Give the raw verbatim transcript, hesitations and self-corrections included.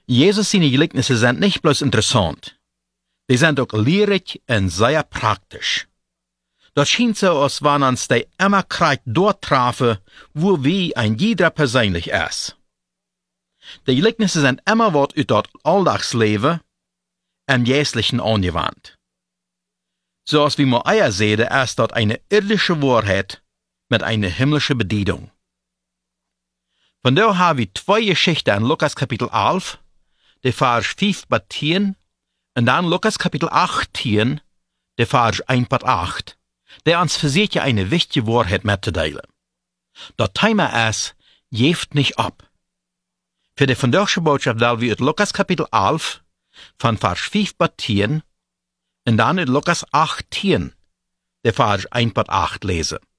Jesus seine Gleichnisse sind nicht bloß interessant, die sind auch lehrreich und sehr praktisch. Das scheint so, als wenn uns die immer kreuz dort trafen, wo wie ein jeder persönlich ist. Die Gleichnisse sind immer wat uit das Alltagsleben im Jährlichen angewandt. So als wie wir eier sehen, ist dort eine irdische Wahrheit mit einer himmlischen Bedienung. Von da haben wir zwei Geschichten in Lukas Kapitel elf, der Vers fünf bis zehn, und dann Lukas Kapitel achtzehn, der Vers eins bis acht, der uns versucht, eine wichtige Wahrheit mitzuteilen. Das Thema ist, gebt nicht ab. Für die vandaagse Botschaft wählen wir uit Lukas Kapitel elf, von Vers fünf bis zehn, und dann uit Lukas achtzehn, der Vers eins bis acht lesen.